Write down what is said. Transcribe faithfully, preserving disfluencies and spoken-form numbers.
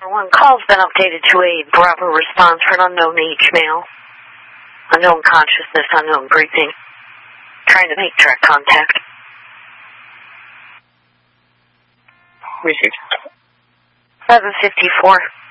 one call's been updated to a Bravo response for an unknown age male. Unknown consciousness, unknown breathing. Trying to make direct contact. Received. seven fifty-four.